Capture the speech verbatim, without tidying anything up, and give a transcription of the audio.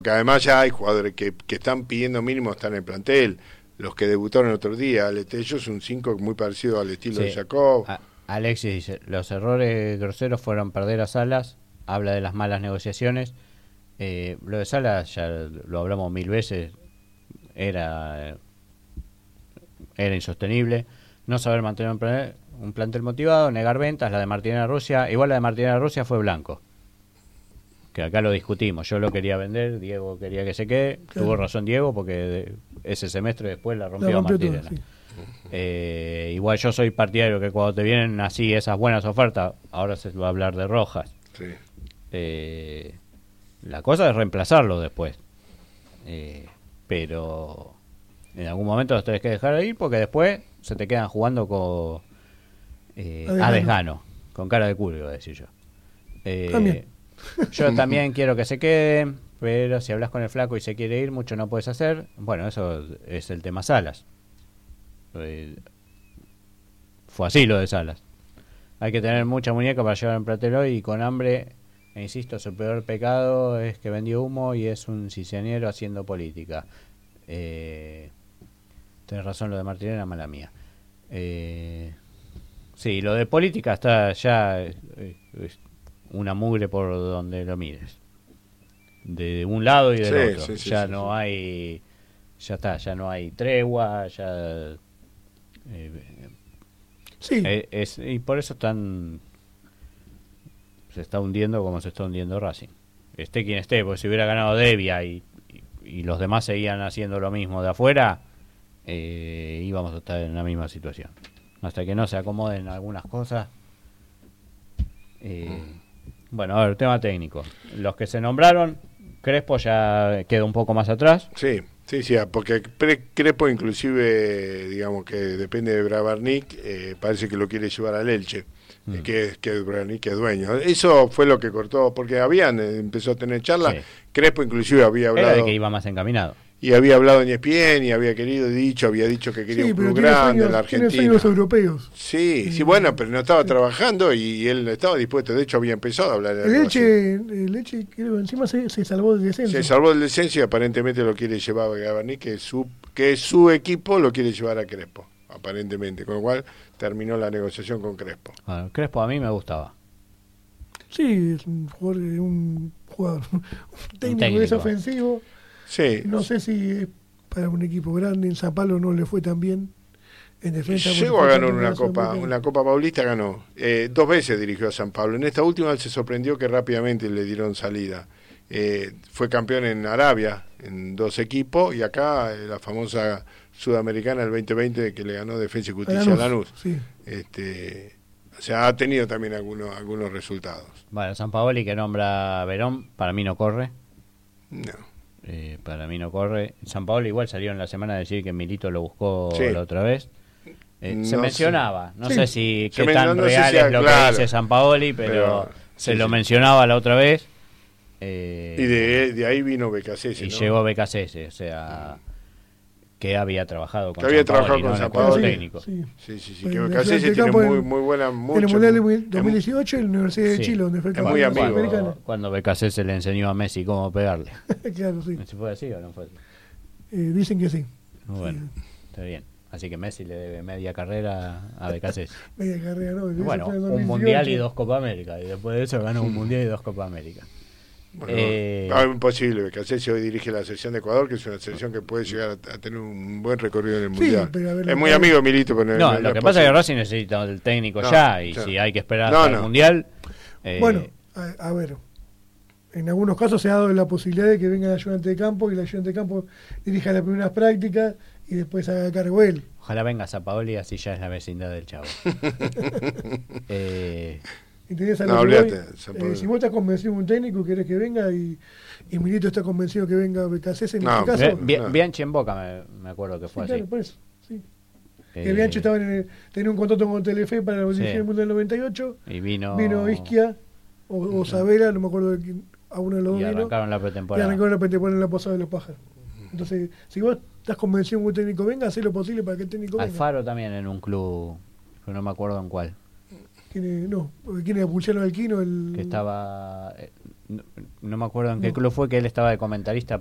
Que además ya hay jugadores que, que están pidiendo mínimo estar en el plantel. Los que debutaron el otro día, el Estello es un cinco muy parecido al estilo Sí. de Jacob. A- Alexis dice, los errores groseros fueron perder a Salas, habla de las malas negociaciones. Eh, lo de Salas ya lo hablamos mil veces, era, era insostenible. No saber mantener un, plan- un plantel motivado, negar ventas, la de Martina Rusia, igual la de Martina Rusia fue blanco. Que acá lo discutimos, yo lo quería vender, Diego quería que se quede, Claro. tuvo razón Diego porque de- ese semestre después la rompió, La rompió Martínez. todo, sí. Eh, igual yo soy partidario que cuando te vienen así esas buenas ofertas, ahora se va a hablar de Rojas, Sí. eh, la cosa es reemplazarlo después, eh, pero en algún momento los tenés que dejar ahí porque después se te quedan jugando con eh, A desgano. a desgano, con cara de culo, iba a decir yo. Eh, También. yo también quiero que se quede, pero si hablas con el flaco y se quiere ir, mucho no puedes hacer. Bueno, eso es el tema Salas. Eh, fue así lo de Salas. Hay que tener mucha muñeca para llevar en plantel hoy y con hambre, e insisto, su peor pecado es que vendió humo y es un cizañero haciendo política. Eh, tenés razón, lo de Martínez era mala mía. Eh, sí, lo de política está ya... eh, es una mugre por donde lo mires, de un lado y del Sí, otro. sí, sí, ya sí, no sí. hay, ya está, ya no hay tregua, ya eh, Sí, eh, es, y por eso están se está hundiendo como se está hundiendo Racing. Esté quien esté, porque si hubiera ganado Devia y, y, y los demás seguían haciendo lo mismo de afuera, eh, íbamos a estar en la misma situación. Hasta que no se acomoden algunas cosas. Eh, Bueno, a ver, tema técnico. Los que se nombraron, Crespo ya queda un poco más atrás. Sí, sí, sí, porque Pre- Crespo inclusive, digamos que depende de Brabarnik, eh, parece que lo quiere llevar al Elche, Mm. eh, que, que Brabarnik es dueño. Eso fue lo que cortó, porque habían, eh, empezó a tener charlas, Sí. Crespo inclusive había Era hablado, el que iba más encaminado. y había hablado en E S P N, y había querido, dicho, había dicho que quería sí, un pero club tiene grande en la sueños, tiene Argentina. sueños europeos. Sí, sí, bueno, pero no estaba trabajando y él estaba dispuesto, de hecho había empezado a hablar de El algo así. Elche, el Elche creo, encima se, se salvó del descenso. Se salvó del descenso y aparentemente lo quiere llevar a Gabarní, que su que su equipo lo quiere llevar a Crespo, aparentemente, con lo cual terminó la negociación con Crespo. Bueno, Crespo a mí me gustaba. Sí, es un jugador, un jugador, un técnico, técnico. que es ofensivo. Sí, No sé si es para un equipo grande. En Sao Paulo no le fue tan bien. En defensa. llegó porque a fue ganar campeón una de la copa, Sudamericana. una copa paulista, ganó. Eh, dos veces dirigió a San Pablo. En esta última él se sorprendió que rápidamente le dieron salida. Eh, fue campeón en Arabia, en dos equipos, y acá eh, la famosa Sudamericana del veinte veinte que le ganó Defensa y Justicia a Lanús, Lanús. sí. Este, o sea, ha tenido también algunos, algunos resultados. Bueno, San Paoli que nombra a Verón, para mí no corre. No. Eh, para mí no corre. San Paoli igual salió en la semana a decir que Milito lo buscó Sí. la otra vez. Eh, No se sé. mencionaba, no Sí. sé si Se qué men- tan no- no sé real si es a- lo claro. que dice San Paoli, pero, Pero, se sí, lo sí. mencionaba la otra vez. Eh, Y de, de ahí vino Becasese, y ¿no? llegó B K C S, o sea, que había trabajado con Que había San Paoli, trabajado ¿no? con en San el cuerpo Paoli. técnico. Sí. Sí, sí, sí. En Que la Becasese Ciudad del tiene Campo muy, en- muy buena... En el mucho- Mundial es dos mil dieciocho, en la Universidad de Sí. Chile, donde fue el Es campeón muy de la amigo. Sudamericana. Cuando, cuando B K C S le enseñó a Messi cómo pegarle. Claro, sí. ¿Se fue así o no fue así? Eh, dicen que sí. Bueno, está bien. Así que Messi le debe media carrera a B K C S. Media carrera, ¿no? Eso Bueno, fue en un dos mil mundial y dieciocho. dos Copa América. Y después de eso ganó un mundial y dos Copa América. Bueno, Eh, no, es imposible. Becasese hoy dirige la selección de Ecuador, que es una selección que puede llegar a, a tener un buen recorrido en el Sí, Mundial. pero a ver, es muy lo- amigo de Milito, pero No, no lo es que pasa es que posible. Racing necesita el técnico No, ya. Y ya. si hay que esperar No, hasta no. el mundial. eh, Bueno, a, a ver, en algunos casos se ha dado la posibilidad de que venga el ayudante de campo y el ayudante de campo dirija las primeras prácticas y después haga cargo él. Ojalá venga Zapaoli, así ya es la vecindad del Chavo. eh, ¿Entendés a No, lo que voy? olvídate, San Pablo. Eh, si vos estás convencido de un técnico, querés que venga y, y Milito está convencido que venga Becasese en No, este caso. Bi- Bi- no. Bianchi en Boca, me, me acuerdo que Sí, fue claro, así. por eso. Sí. Eh, Que Bianchi estaba en el- tenía un contrato con Telefe para la Sí. dirigir el Mundial del noventa y ocho. Y vino. Vino Isquia o, o Sabela, no me acuerdo de quién, a uno de los Y dos vino. arrancaron la Y pretemporada. arrancó la pretemporada en la Posada de los Pájaros. Entonces, si vos estás convencido de que un técnico venga, haz lo posible para que el técnico venga. Alfaro también en un club, pero no me acuerdo en cuál. ¿Quién es? No, porque ¿quién es Pulciano Alquino? El... Que estaba. eh, no, no me acuerdo en qué No. club fue que él estaba de comentarista